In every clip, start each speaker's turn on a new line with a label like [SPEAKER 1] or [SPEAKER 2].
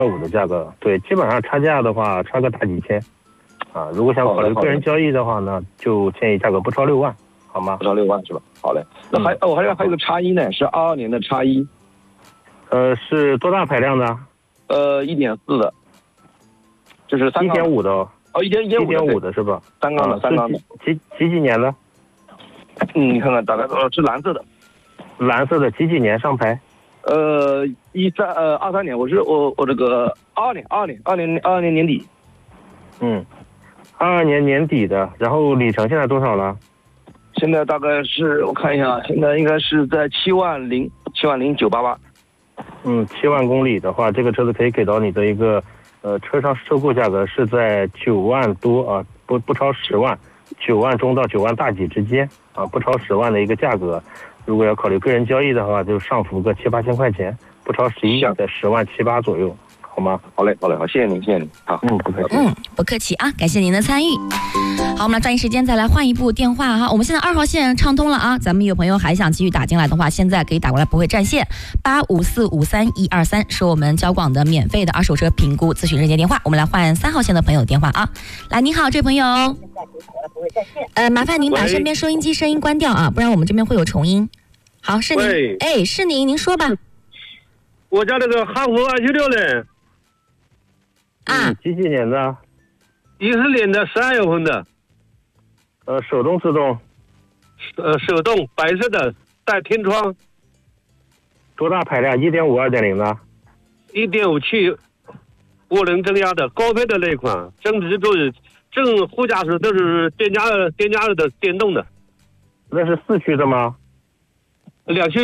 [SPEAKER 1] 5的价格，对，基本上差价的话差个大几千，啊，如果想考虑个人交易的话呢，就建议价格不超6万，好吗？
[SPEAKER 2] 不超6万是吧？好嘞。那还有个叉1呢，是22年的叉1，
[SPEAKER 1] 是多大排量的
[SPEAKER 2] ？1.4的，就是
[SPEAKER 1] 1.5的哦。1.5的是吧
[SPEAKER 2] ？3缸的，3缸的。
[SPEAKER 1] 几年的？
[SPEAKER 2] 你看看，大概是蓝色的。
[SPEAKER 1] 蓝色的，几年上牌
[SPEAKER 2] ？23年，我这个22年年底。
[SPEAKER 1] 22年年底的，然后里程现在多少了？
[SPEAKER 2] 现在大概是我看一下，现在应该是在70988。
[SPEAKER 1] 7万公里的话，这个车子可以给到你的一个车上收购价格是在9万多啊，不超10万，9万中到9万大几之间啊，不超10万的一个价格。如果要考虑个人交易的话，就上浮个7、8千块钱，不超11，在10万7、8左右，好吗？
[SPEAKER 2] 好嘞，好，谢谢您，好，
[SPEAKER 1] 不客气，
[SPEAKER 3] 不客气啊，感谢您的参与。好，我们来抓紧时间再来换一部电话哈。我们现在2号线畅通了啊，咱们有朋友还想继续打进来的话，现在可以打过来，不会占线。85453123是我们交广的免费的二手车评估咨询热线电话。我们来换3号线的朋友的电话啊。来，你好，这位朋友。麻烦您把身边收音机声音关掉啊，不然我们这边会有重音。好，是您。哎，是您说吧。
[SPEAKER 4] 我家这个哈弗296嘞。
[SPEAKER 1] 几年的
[SPEAKER 4] ？14年的12月份的。
[SPEAKER 1] 手动自动？
[SPEAKER 4] 手动，白色的，带天窗。
[SPEAKER 1] 多大排量？1.5、2.0的
[SPEAKER 4] ？1.5气涡轮增压的，高配的那一款，正皮座椅，正副驾驶都是电加热的电动的。
[SPEAKER 1] 那是4驱的吗
[SPEAKER 4] ？2驱。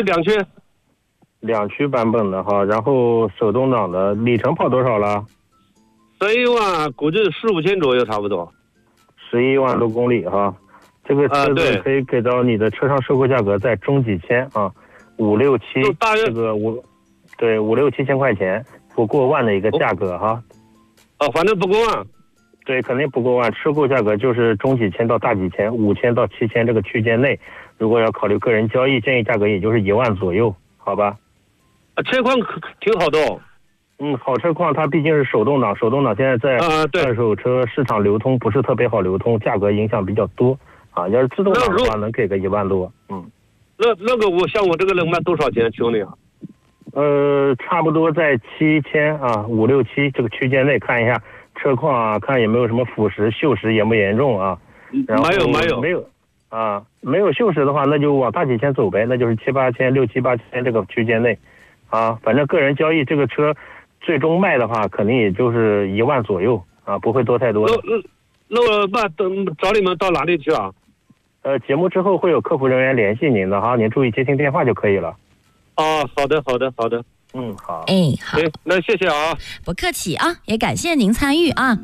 [SPEAKER 1] 2驱版本的哈，然后手动挡的，里程跑多少了
[SPEAKER 4] ？11万，估计4、5千左右，差不多。
[SPEAKER 1] 11万多公里哈，这个车子可以给到你的车上收购价格在中几千啊，5、6、7，这个5、6、7千块钱，不过万的一个价格哈。
[SPEAKER 4] 反正不过万。
[SPEAKER 1] 对，肯定不过万，收购价格就是中几千到大几千，5000到7000这个区间内。如果要考虑个人交易，建议价格也就是1万左右，好吧？
[SPEAKER 4] 车况挺好的哦。
[SPEAKER 1] 好车况，它毕竟是手动挡，现在在二手车市场流通不是特别好流通，价格影响比较多啊。要是自动挡的话，能给个1万多。
[SPEAKER 4] 那个像我这个能卖多少钱，兄弟啊？
[SPEAKER 1] 差不多在7000啊，5、6、7这个区间内看一下车况啊，看有没有什么腐蚀、锈蚀严不严重啊？然后没有啊，没有锈蚀的话，那就往大几千走呗，那就是7、8千、6、7、8千这个区间内啊。反正个人交易这个车。最终卖的话，肯定也就是1万左右啊，不会多太多。
[SPEAKER 4] 那找你们到哪里去啊？
[SPEAKER 1] 节目之后会有客服人员联系您的哈，您注意接听电话就可以了。
[SPEAKER 4] 好的。
[SPEAKER 1] 好。
[SPEAKER 3] 好。
[SPEAKER 4] 那谢谢啊。
[SPEAKER 3] 不客气啊，也感谢您参与啊。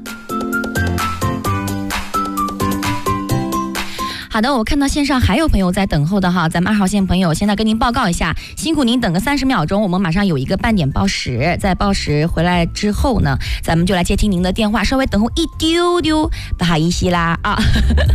[SPEAKER 3] 好的，我看到线上还有朋友在等候的哈，咱们2号线朋友现在跟您报告一下，辛苦您等个30秒钟，我们马上有一个半点报时，在报时回来之后呢，咱们就来接听您的电话，稍微等候一丢丢，不好意思啦啊。